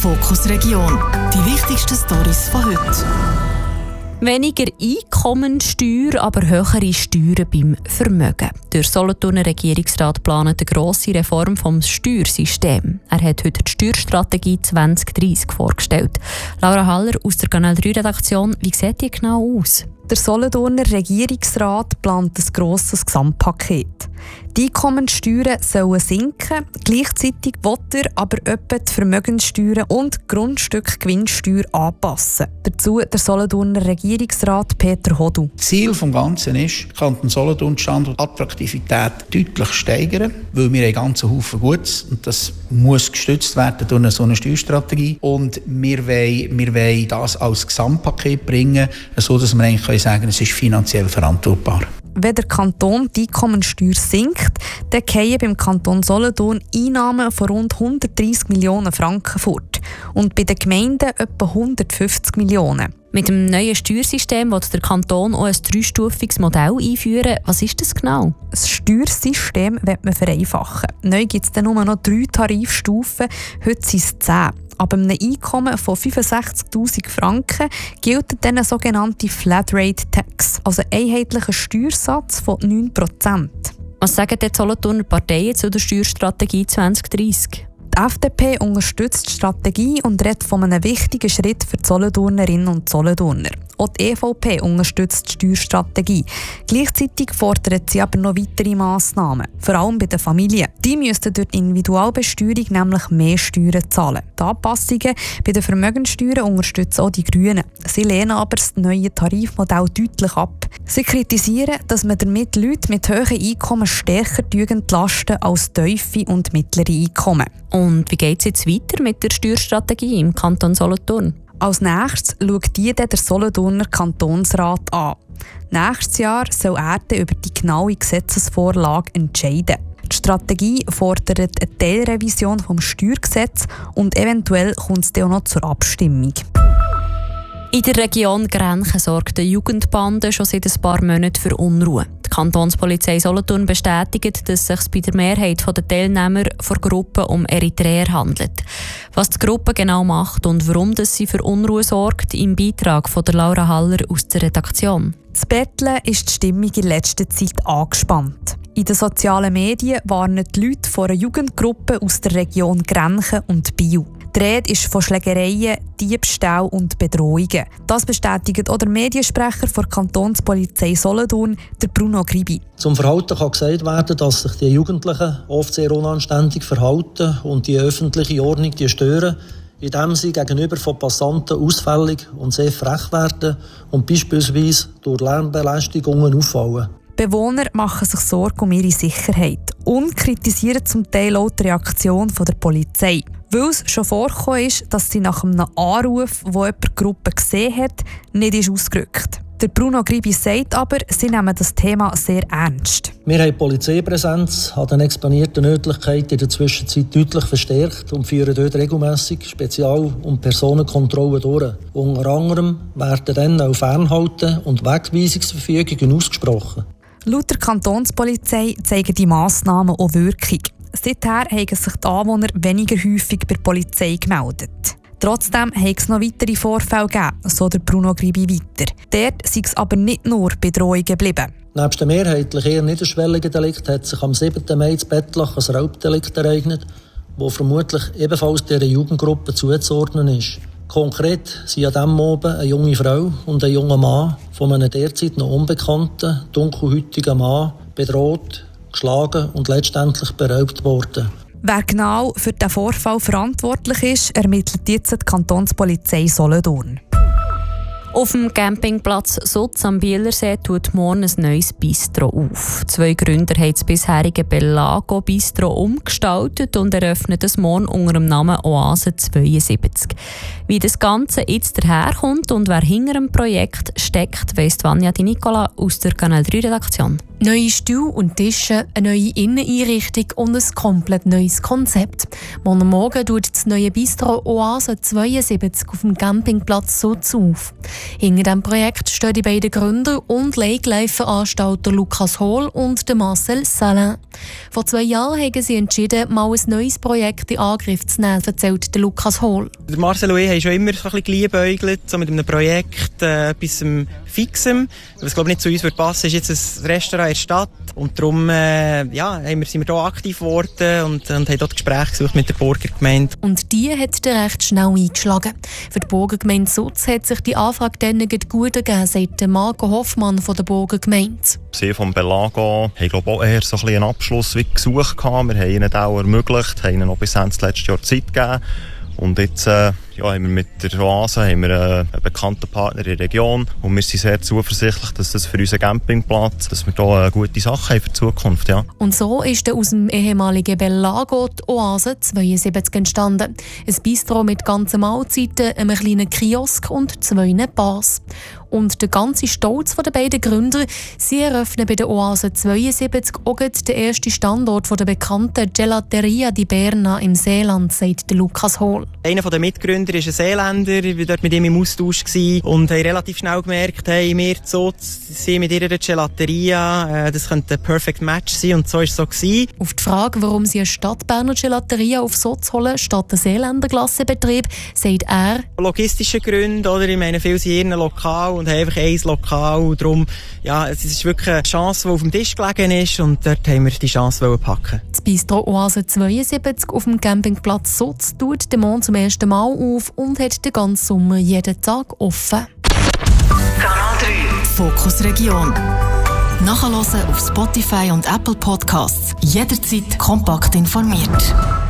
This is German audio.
Fokus Region. Die wichtigsten Storys von heute. Weniger Einkommensteuer, aber höhere Steuern beim Vermögen. Der Solothurner Regierungsrat plant eine grosse Reform des Steuersystems. Er hat heute die Steuerstrategie 2030 vorgestellt. Laura Haller aus der Kanal 3 Redaktion, wie sieht die genau aus? Der Solothurner Regierungsrat plant ein grosses Gesamtpaket. Die Einkommensteuern sollen sinken, gleichzeitig will er aber etwa die Vermögenssteuern und die Grundstückgewinnsteuer anpassen. Dazu der Solothurner Regierungsrat Peter Hodu. Ziel des Ganzen ist, Kanton Solothurn die Standortattraktivität deutlich steigern, weil wir einen ganzen Haufen Gutes und das muss gestützt werden durch so eine Steuerstrategie. Und wir wollen das als Gesamtpaket bringen, sodass wir eigentlich sagen können, es ist finanziell verantwortbar. Wenn der Kanton die Einkommensteuer sinkt, dann fallen beim Kanton Solothurn Einnahmen von rund 130 Millionen Franken fort und bei den Gemeinden etwa 150 Millionen. Mit dem neuen Steuersystem will der Kanton auch ein dreistufiges Modell einführen. Was ist das genau? Das Steuersystem will man vereinfachen. Neu gibt es dann nur noch 3 Tarifstufen, heute sind es 10. Ab einem Einkommen von 65'000 Franken gilt dann eine sogenannte Flatrate Tax, also ein einheitlicher Steuersatz von 9%. Was sagen die Solothurner Parteien zu der Steuerstrategie 2030? Die FDP unterstützt die Strategie und redet von einem wichtigen Schritt für die Solothurnerinnen und Solothurner. Auch die EVP unterstützt die Steuerstrategie. Gleichzeitig fordert sie aber noch weitere Massnahmen, vor allem bei den Familien. Die müssten durch die Individualbesteuerung nämlich mehr Steuern zahlen. Die Anpassungen bei den Vermögenssteuern unterstützen auch die Grünen. Sie lehnen aber das neue Tarifmodell deutlich ab. Sie kritisieren, dass man damit Leute mit hohen Einkommen stärker entlasten als tiefe und mittlere Einkommen. Und wie geht es jetzt weiter mit der Steuerstrategie im Kanton Solothurn? Als nächstes schaut die der Solothurner Kantonsrat an. Nächstes Jahr soll er über die genaue Gesetzesvorlage entscheiden. Die Strategie fordert eine Teilrevision des Steuergesetzes und eventuell kommt es dann auch noch zur Abstimmung. In der Region Grenchen sorgt die Jugendbande schon seit ein paar Monaten für Unruhe. Die Kantonspolizei Solothurn bestätigt, dass es sich bei der Mehrheit der Teilnehmer der Gruppe um Eritreer handelt. Was die Gruppe genau macht und warum sie für Unruhe sorgt, im Beitrag von der Laura Haller aus der Redaktion. Das Betteln ist die Stimmung in letzter Zeit angespannt. In den sozialen Medien warnen die Leute vor einer Jugendgruppe aus der Region Grenchen und Biel. Die Rede ist von Schlägereien, Diebstahl und Bedrohungen. Das bestätigt auch der Mediensprecher der Kantonspolizei Solothurn, der Bruno Gribi. Zum Verhalten kann gesagt werden, dass sich die Jugendlichen oft sehr unanständig verhalten und die öffentliche Ordnung stören, indem sie gegenüber von Passanten ausfällig und sehr frech werden und beispielsweise durch Lärmbelästigungen auffallen. Bewohner machen sich Sorgen um ihre Sicherheit und kritisieren zum Teil auch die Reaktion der Polizei. Weil es schon vorgekommen ist, dass sie nach einem Anruf, wo jemand die Gruppe gesehen hat, nicht ist ausgerückt. Der Bruno Gribi sagt aber, sie nehmen das Thema sehr ernst. Wir haben die Polizeipräsenz an den exponierten Örtlichkeiten in der Zwischenzeit deutlich verstärkt und führen dort regelmässig Spezial- und Personenkontrollen durch. Unter anderem werden dann auch Fernhalten- und Wegweisungsverfügungen ausgesprochen. Laut der Kantonspolizei zeigen die Massnahmen auch Wirkung. Seither haben sich die Anwohner weniger häufig bei der Polizei gemeldet. Trotzdem hat es noch weitere Vorfälle gegeben, so der Bruno Gribi weiter. Dort sei es aber nicht nur bei Drohungen geblieben. Nebst dem mehrheitlich eher niederschwelligen Delikt hat sich am 7. Mai in Bettlach ein Raubdelikt ereignet, das vermutlich ebenfalls dieser Jugendgruppe zuzuordnen ist. Konkret sind an diesem Abend eine junge Frau und ein junger Mann von einem derzeit noch unbekannten, dunkelhäutigen Mann bedroht, geschlagen und letztendlich beraubt worden. Wer genau für diesen Vorfall verantwortlich ist, ermittelt jetzt die Kantonspolizei Solothurn. Auf dem Campingplatz Sutz am Bielersee tut morgen ein neues Bistro auf. 2 Gründer haben das bisherige Bellago Bistro umgestaltet und eröffnen es morgen unter dem Namen Oase 72. Wie das Ganze jetzt daherkommt und wer hinter dem Projekt steckt, weiss Vanja Di Nicola aus der Kanal 3 Redaktion. Neue Stühle und Tische, eine neue Inneneinrichtung und ein komplett neues Konzept. Morgen tut das neue Bistro Oase 72 auf dem Campingplatz Sutz auf. Hinter diesem Projekt stehen die beiden Gründer und Lake-Life-Veranstalter Lukas Hohl und Marcel Salin. Vor 2 Jahren haben sie entschieden, mal ein neues Projekt in Angriff zu nehmen, erzählt Lukas Hohl. Marcel und ich haben schon immer so ein bisschen geliebäugelt, so mit einem Projekt, etwas Fixem. Was glaube ich nicht zu uns passen würde, ist jetzt ein Restaurant in der Stadt. Und darum sind wir hier aktiv geworden und haben dort Gespräche gesucht mit der Burgergemeinde. Und die hat dann recht schnell eingeschlagen. Für die Burgergemeinde Sutz hat sich die Anfrage dann gut ergeben, sagt Marco Hoffmann von der Burgergemeinde. Sie vom Belago haben glaube auch eher so ein bisschen einen Abschluss gesucht. Wir haben ihnen auch ermöglicht, haben ihnen noch bis Ende letztes Jahr Zeit gegeben. Und jetzt haben wir mit der Oase einen bekannten Partner in der Region und wir sind sehr zuversichtlich, dass das für unseren Campingplatz, dass wir da gute Sachen haben für die Zukunft. Ja. Und so ist dann aus dem ehemaligen Belago die Oase 72 entstanden. Ein Bistro mit ganzen Mahlzeiten, einem kleinen Kiosk und 2 Bars. Und der ganze Stolz der beiden Gründer, sie eröffnen bei der Oase 72 auch den ersten Standort der bekannten Gelateria di Berna im Seeland, sagt Lukas Hohl. Einer der Mitgründer ist ein Seeländer, wir waren dort mit ihm im Austausch und haben relativ schnell gemerkt, hey, wir so sind mit ihrer Gelateria, das könnte ein Perfect Match sein und so war es so gewesen. Auf die Frage, warum sie eine Stadtberner Gelateria auf Sutz holen, statt einen Seeländer-Glassebetrieb, sagt er: Logistische Gründe, oder? Ich meine, viele sind in einem Lokal und haben einfach ein Lokal. Darum, es ist wirklich eine Chance, die auf dem Tisch gelegen ist und dort haben wir die Chance packen. Das Bistro Oase 72 auf dem Campingplatz Sutz tut den Mond zum ersten Mal auf und hat den ganzen Sommer jeden Tag offen. Kanal 3 Fokus Region. Nachhören auf Spotify und Apple Podcasts. Jederzeit kompakt informiert.